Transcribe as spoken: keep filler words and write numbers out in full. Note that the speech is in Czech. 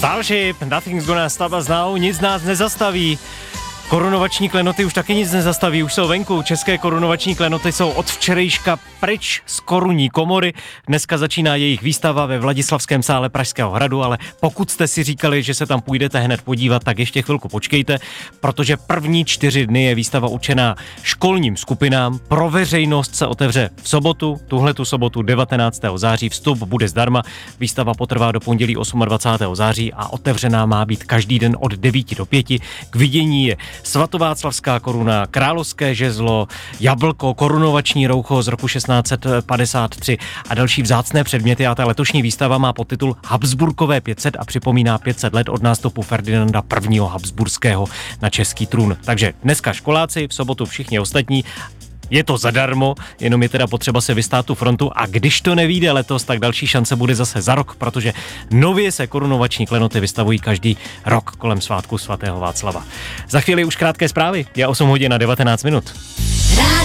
Starship, nothing's gonna stop us now, nic nás nezastaví. Korunovační klenoty už taky nic nezastaví, už jsou venku. České korunovační klenoty jsou od včerejška pryč z korunní komory. Dneska začíná jejich výstava ve Vladislavském sále Pražského hradu, ale pokud jste si říkali, že se tam půjdete hned podívat, tak ještě chvilku počkejte, protože první čtyři dny je výstava určená školním skupinám. Pro veřejnost se otevře v sobotu, tuhletu sobotu devatenáctého září. Vstup bude zdarma. Výstava potrvá do pondělí dvacátého osmého září a otevřená má být každý den od devíti do pěti. K vidění je svatováclavská koruna, královské žezlo, jablko, korunovační roucho z roku šestnáct set padesát tři a další vzácné předměty. A ta letošní výstava má podtitul Habsburkové pět set a připomíná pět set let od nástupu Ferdinanda prvního Habsburského na český trůn. Takže dneska školáci, v sobotu všichni ostatní. Je to zadarmo, jenom je teda potřeba se vystát tu frontu a když to nevyjde letos, tak další šance bude zase za rok, protože nově se korunovační klenoty vystavují každý rok kolem svátku svatého Václava. Za chvíli už krátké zprávy, je osm hodin a devatenáct minut.